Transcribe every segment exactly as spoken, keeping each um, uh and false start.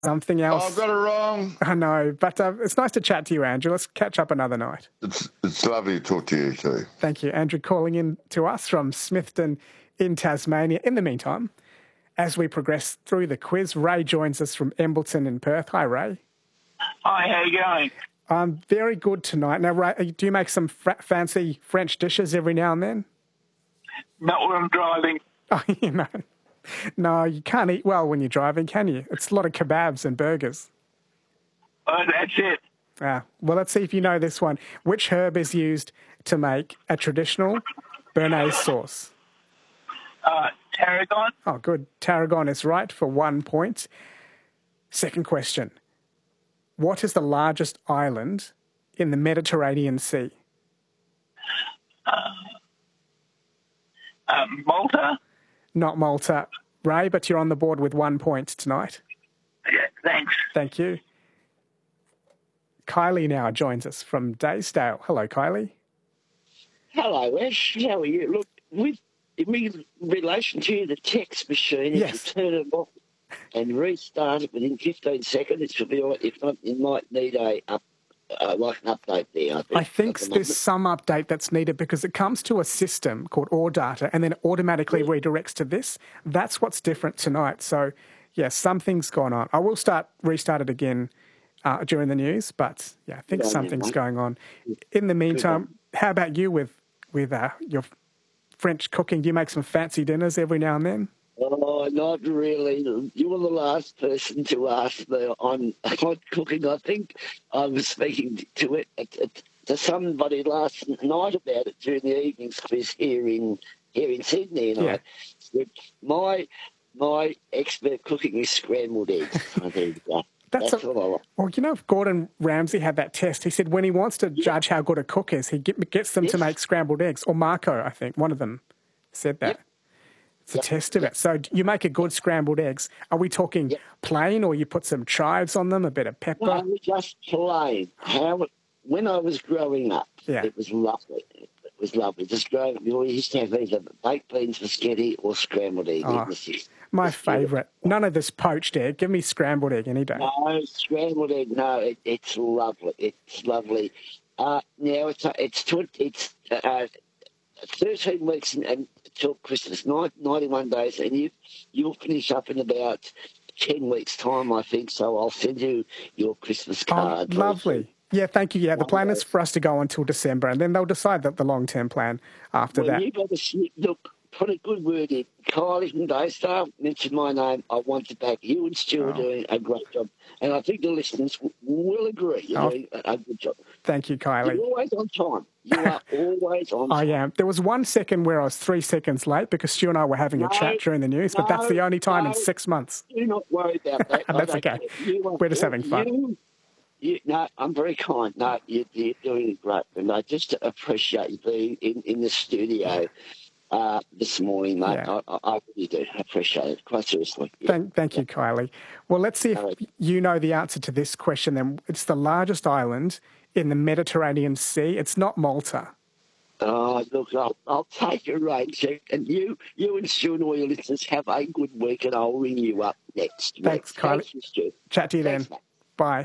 something else. Oh, I've got it wrong. I know, but uh, it's nice to chat to you, Andrew. Let's catch up another night. It's it's lovely to talk to you too. Thank you. Andrew calling in to us from Smithton in Tasmania. In the meantime, as we progress through the quiz, Ray joins us from Embleton in Perth. Hi, Ray. Hi, how you going? I'm very good tonight. Now, Ray, do you make some fr- fancy French dishes every now and then? Not when I'm driving. Oh, you know. No, you can't eat well when you're driving, can you? It's a lot of kebabs and burgers. Oh, that's it. Ah, well, let's see if you know this one. Which herb is used to make a traditional béarnaise sauce? Uh, tarragon? Oh, good. Tarragon is right for one point. Second question. What is the largest island in the Mediterranean Sea? Uh, uh, Malta? Not Malta, Ray, but you're on the board with one point tonight. Yeah, thanks. Thank you. Kylie now joins us from Daysdale. Hello, Kylie. Hello, Ash. How are you? Look, with in relation to the text machine, yes. if you turn it off and restart it within fifteen seconds, it should be all right. If not, you might need a up, uh, like an update there. I think, I think there's some update that's needed because it comes to a system called AuData and then it automatically yeah. redirects to this. That's what's different tonight. So, yeah, something's gone on. I will start restart it again uh, during the news, but yeah, I think yeah, something's yeah, going on. In the meantime, how about you with with uh, your French cooking? Do you make some fancy dinners every now and then? Oh, not really. You were the last person to ask me on hot cooking. I think I was speaking to it to somebody last night about it during the evening's quiz here in here in Sydney, and yeah. I said my my expert cooking is scrambled eggs. I think that. That's, That's a, well, you know, if Gordon Ramsay had that test, he said when he wants to yeah. judge how good a cook is, he get, gets them yes. to make scrambled eggs. Or Marco, I think, one of them said that. Yep. It's a yep. test of yep. it. So you make a good scrambled eggs. Are we talking yep. plain or you put some chives on them, a bit of pepper? No, just plain. How, when I was growing up, yeah. it was lovely. It was lovely. Just growing up, we used to have either baked beans with sketty or scrambled egg. Oh. My favourite. None of this poached egg. Give me scrambled egg any day. No, scrambled egg, no. It, it's lovely. It's lovely. Uh, now, it's it's it's uh, thirteen weeks until Christmas, ninety-one days, and you, you'll finish up in about ten weeks' time, I think, so I'll send you your Christmas card. Oh, lovely. Yeah, thank you. Yeah, the plan is for us to go until December, and then they'll decide that the long-term plan after well, that. You've got to look. Put a good word in. Kylie from Daystar, mention my name. I want you back. You and Stu are oh. doing a great job. And I think the listeners will agree. You're oh. doing a good job. Thank you, Kylie. You're always on time. You are always on time. I am. There was one second where I was three seconds late because Stu and I were having no, a chat during the news, no, but that's the only time no, in six months. Do not worry about that. That's okay. Are, we're just having fun. You, you, no, I'm very kind. No, you, you're doing great. And I just appreciate you being in, in the studio. Uh, this morning, mate. Yeah. I, I really do. I appreciate it. Quite seriously. Yeah. Thank, thank you, Kylie. Well, let's see if right. you know the answer to this question then. It's the largest island in the Mediterranean Sea. It's not Malta. Oh, look, I'll, I'll take your rain check. And you you and Stu and all your listeners have a good week, and I'll ring you up next. Thanks, Kylie. Thanks, Stu. Chat to you Thanks, then. Mate. Bye.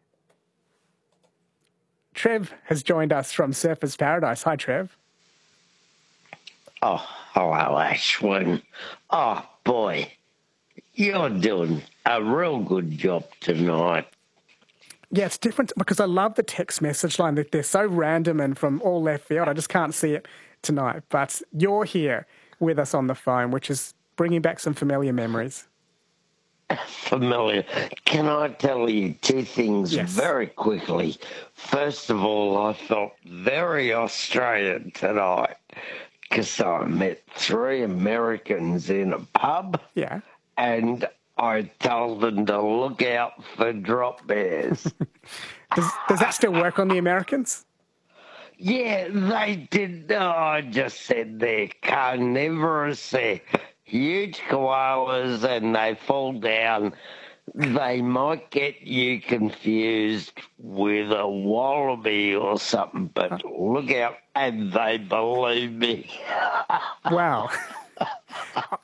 Trev has joined us from Surfers Paradise. Hi, Trev. Oh, hello, Ashwin. Oh, boy, you're doing a real good job tonight. Yeah, it's different because I love the text message line. They're so random and from all left field. I just can't see it tonight. But you're here with us on the phone, which is bringing back some familiar memories. Familiar. Can I tell you two things yes. very quickly? First of all, I felt very Australian tonight. Because I met three Americans in a pub. Yeah. And I told them to look out for drop bears. does, does that still work on the Americans? Yeah, they did. Oh, I just said they're carnivorous. They're huge koalas and they fall down. They might get you confused with a wallaby or something, but look out, and they believe me. Wow.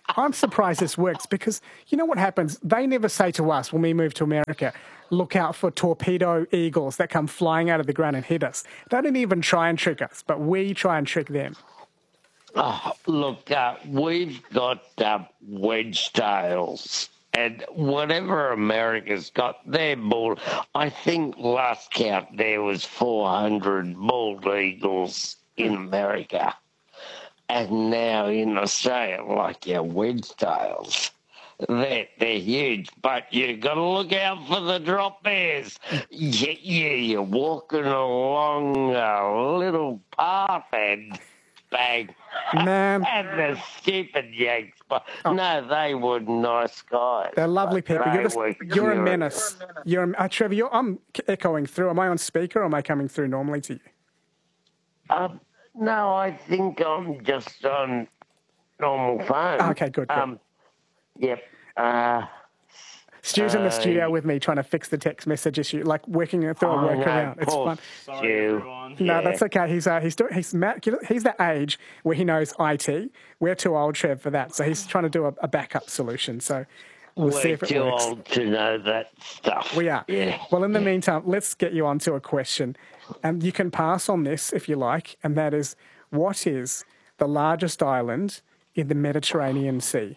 I'm surprised this works because you know what happens? They never say to us when we move to America, look out for torpedo eagles that come flying out of the ground and hit us. They don't even try and trick us, but we try and trick them. Oh, look, uh, we've got uh, wedge tails. And whatever America's got, they're bald. I think last count there was four hundred bald eagles in America. And now in Australia, like your wedge tails, they're, they're huge. But you got to look out for the drop bears. Yeah, yeah, you're walking along a little path and bang. Man. And the stupid Yanks. But oh. No, they were nice guys. They're lovely people. You're, just, you're a menace. You're a, uh, Trevor, you're, I'm echoing through. Am I on speaker or am I coming through normally to you? Um, no, I think I'm just on normal phone. Okay, good. good. Um, yep. Uh, Stu's uh, in the studio with me trying to fix the text message issue, like working through a oh, workaround. No, it's fun. Sorry, everyone. No, yeah. that's okay. He's uh, he's doing, he's Matt, he's that age where he knows I T. We're too old, Trev, for that. So he's trying to do a, a backup solution. So we'll We're see if it too works. old to know that stuff. We are. Yeah. Well, in the yeah. meantime, let's get you onto a question, and you can pass on this if you like, and that is, what is the largest island in the Mediterranean Sea?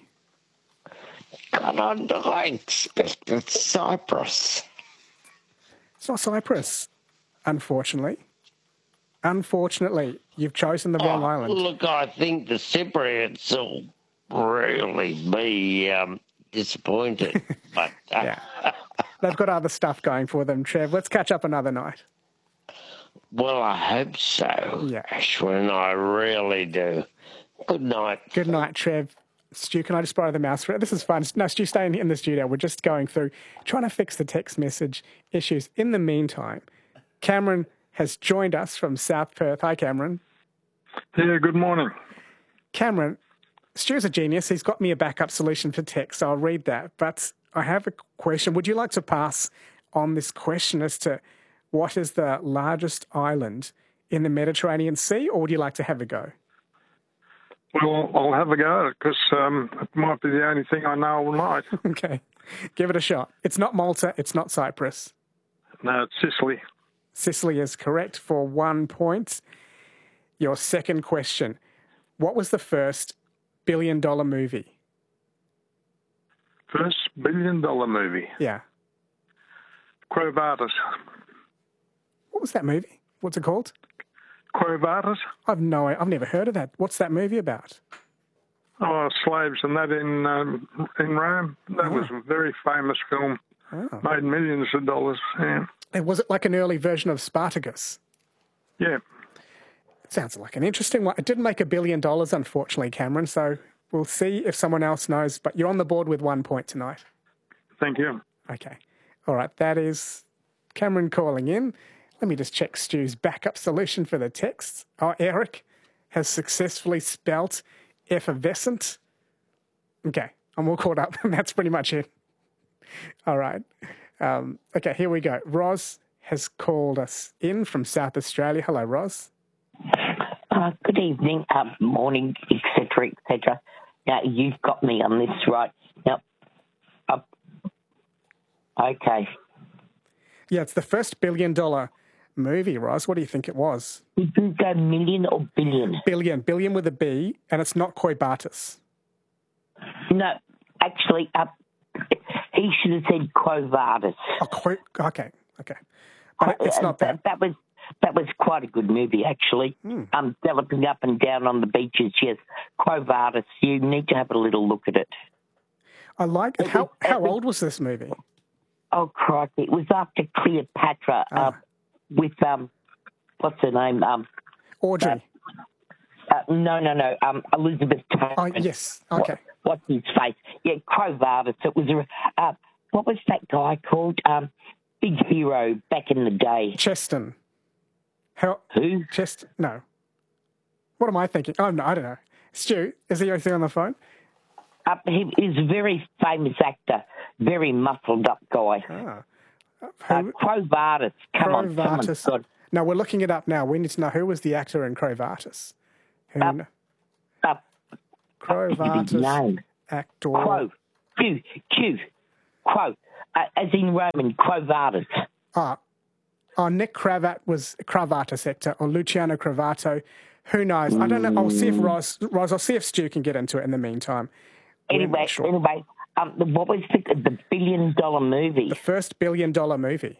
God, I expect it's Cyprus. It's not Cyprus, unfortunately. Unfortunately, you've chosen the wrong oh, island. Look, I think the Cypriots will really be um, disappointed. But uh, yeah. They've got other stuff going for them, Trev. Let's catch up another night. Well, I hope so, yeah. Ashwin. I really do. Good night. Good night, Trev. Stu, can I just borrow the mouse for it? This is fun. No, Stu, stay in, in the studio. We're just going through, trying to fix the text message issues. In the meantime, Cameron has joined us from South Perth. Hi, Cameron. Yeah, good morning. Cameron, Stu's a genius. He's got me a backup solution for text, so I'll read that. But I have a question. Would you like to pass on this question as to what is the largest island in the Mediterranean Sea, or would you like to have a go? Well, I'll have a go at it because um, it might be the only thing I know all night. Okay. Give it a shot. It's not Malta. It's not Cyprus. No, it's Sicily. Sicily is correct for one point. Your second question. What was the first billion-dollar movie? First billion-dollar movie? Yeah. Quo Vadis. What was that movie? What's it called? Quo Vadis? I've no, I've never heard of that. What's that movie about? Oh, slaves and that in um, in Rome. That oh. was a very famous film. Oh. Made millions of dollars. Yeah. And was it like an early version of Spartacus? Yeah. It sounds like an interesting one. It didn't make a billion dollars, unfortunately, Cameron. So we'll see if someone else knows. But you're on the board with one point tonight. Thank you. Okay. All right. That is Cameron calling in. Let me just check Stu's backup solution for the text. Oh, Eric has successfully spelt effervescent. Okay, I'm all caught up, and that's pretty much it. All right. Um, okay, here we go. Roz has called us in from South Australia. Hello, Roz. Uh, good evening, uh, morning, et cetera, et cetera. Now, you've got me on this, right? Now, uh, okay. Yeah, it's the first billion-dollar movie, Roz. What do you think it was? Did you go million or billion? Billion. Billion with a B, and it's not Coibatus. No, actually, uh, he should have said Quo Vadis. Oh, Quo, okay, okay. But it's not that. that. That was that was quite a good movie, actually. Mm. Um, galloping up and down on the beaches, yes. Quo Vadis, you need to have a little look at it. I like it. How, how old was this movie? Oh, crikey. It was after Cleopatra. Ah. Uh, With, um, what's her name? Um, Audrey. Uh, uh, no, no, no. Um, Elizabeth Taylor. Oh, yes. Okay. What, what's his face? Yeah, Quo Vadis. It was a, uh, what was that guy called? Um, big hero back in the day. Cheston. How, Who? Cheston? No. What am I thinking? Oh, no, I don't know. Stu, is he okay on the phone? Uh, he is a very famous actor, very muscled up guy. Ah. Uh, Quo Vadis. Come Quo on, Vadis. come on. No, we're looking it up now. We need to know who was the actor in Quo Vadis. Who Uh, kn- uh, Quo his Vadis name. actor. Quo. Q. Q. Quo. Uh, as in Roman, Quo Vadis. Ah, oh, Nick Cravat was Cravatus actor, or Luciano Cravato. Who knows? I don't know. I'll see if Roz, Roz, I'll see if Stu can get into it in the meantime. Anyway, Sure. anyway, um, what was the, the billion dollar movie? The first billion dollar movie.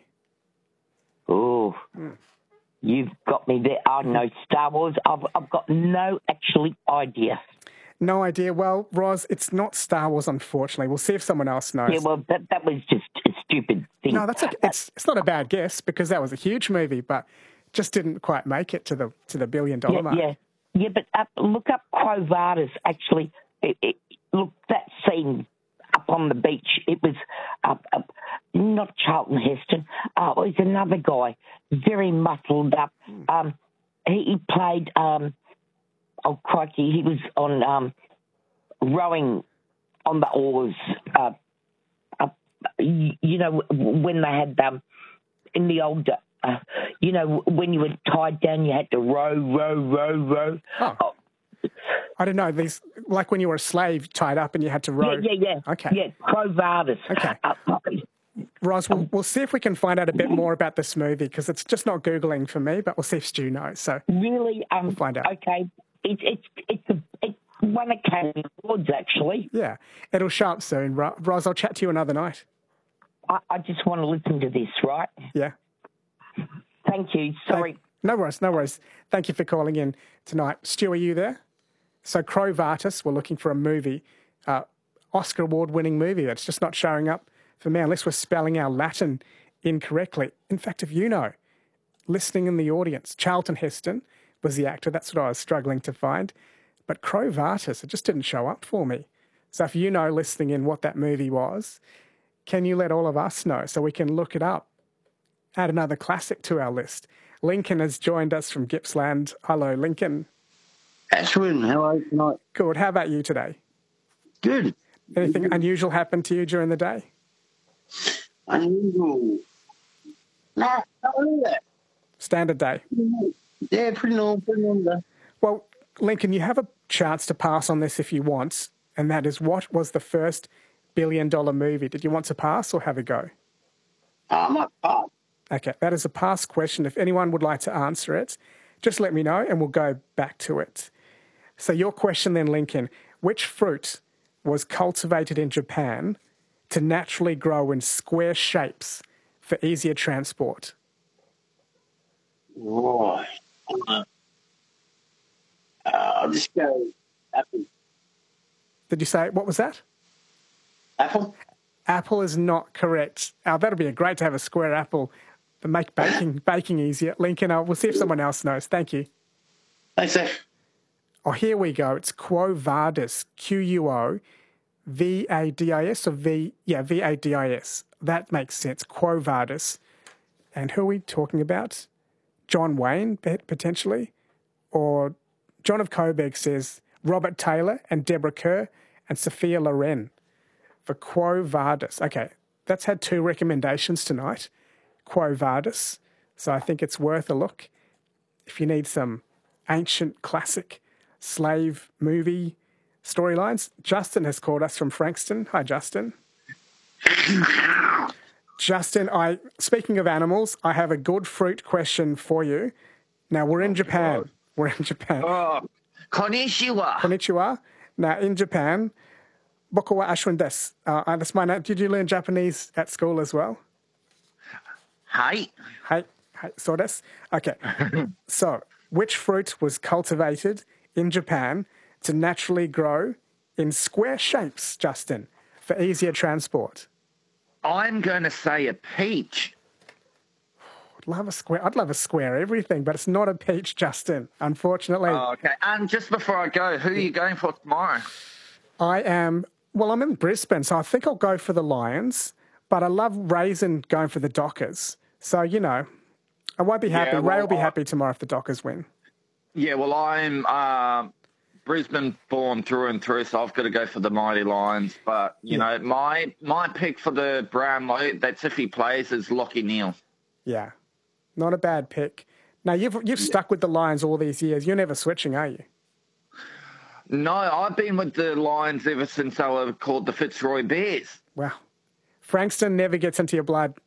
Oh, Mm. you've got me there. I know Star Wars. I've, I've got no actually idea. No idea. Well, Roz, it's not Star Wars, unfortunately. We'll see if someone else knows. Yeah, well, that that was just a stupid thing. No, that's a, it's it's not a bad guess because that was a huge movie, but just didn't quite make it to the to the billion dollar yeah, mark. yeah, yeah. But up, look up Quo Vadis. Actually, it, it, look that scene up on the beach. It was up, up, not Charlton Heston. Uh, it was another guy, very muffled up. Um, he, he played. Um, oh crikey, he was on um, rowing on the oars. Uh, up, you, you know when they had um, in the old. Uh, you know, when you were tied down, you had to row, row, row, row. Oh. Oh. I don't know. These like when you were a slave tied up and you had to row. Yeah, yeah, yeah. Okay. Yeah, Quo Vadis. Okay. Uh, Roz, we'll, we'll see if we can find out a bit more about this movie because it's just not Googling for me, but we'll see if Stu knows. So really, um, we'll find out. Okay, it's it's it's a, it won Academy Awards actually. Yeah, it'll show up soon. Ro- Roz, I'll chat to you another night. I, I just want to listen to this, right? Yeah. Thank you. Sorry. Thank, no worries, no worries. Thank you for calling in tonight. Stu, are you there? So Quo Vadis, we're looking for a movie, uh, Oscar award-winning movie that's just not showing up for me unless we're spelling our Latin incorrectly. In fact, if you know, listening in the audience, Charlton Heston was the actor. That's what I was struggling to find. But Quo Vadis, it just didn't show up for me. So if you know, listening in, what that movie was, can you let all of us know so we can look it up? Add another classic to our list. Lincoln has joined us from Gippsland. Hello, Lincoln. Ashwin, how are you tonight? Good. How about you today? Good. Anything Good. unusual happen to you during the day? Unusual? Nah, not really that. Standard day? Yeah, pretty normal, pretty normal day. Well, Lincoln, you have a chance to pass on this if you want, and that is, what was the first billion-dollar movie? Did you want to pass or have a go? I might pass. Okay, that is a pass question. If anyone would like to answer it, just let me know and we'll go back to it. So your question then, Lincoln, which fruit was cultivated in Japan to naturally grow in square shapes for easier transport? Right. Uh, I'll just go apple. Did you say, what was that? Apple? Apple is not correct. Oh, that'd be great to have a square apple to make baking baking easier. Lincoln, uh, we'll see if someone else knows. Thank you. Thanks, sir. Oh, here we go. It's Quo Vadis, Q U O V A D I S, or V, yeah, V A D I S. That makes sense. Quo Vadis. And who are we talking about? John Wayne, potentially? Or John of Coburg says Robert Taylor and Deborah Kerr and Sophia Loren for Quo Vadis. Okay, that's had two recommendations tonight. Quo Vadis. So I think it's worth a look. If you need some ancient classic slave movie storylines, Justin has called us from Frankston. Hi, Justin. Justin, I speaking of animals, I have a good fruit question for you. Now, we're in Japan. We're in Japan. Oh, konnichiwa. Konnichiwa. Now, in Japan, boku wa Ashwin desu. Uh, that's my name. Did you learn Japanese at school as well? Hi. Hi. Hi. So desu. Okay. So, which fruit was cultivated in Japan to naturally grow in square shapes, Justin, for easier transport? I'm going to say a peach. I'd love a square. I'd love a square everything, but it's not a peach, Justin, unfortunately. Oh, okay. And just before I go, who are you going for tomorrow? I am, well, I'm in Brisbane, so I think I'll go for the Lions, but I love Raisin going for the Dockers. So, you know, I won't be happy. Yeah, well, Ray will be I... happy tomorrow if the Dockers win. Yeah, well, I'm uh, Brisbane born through and through, so I've got to go for the Mighty Lions. But, you yeah. know, my my pick for the Brownlow, that's if he plays, is Lachie Neale. Yeah, not a bad pick. Now, you've, you've stuck with the Lions all these years. You're never switching, are you? No, I've been with the Lions ever since they were called the Fitzroy Bears. Wow. Frankston never gets into your blood.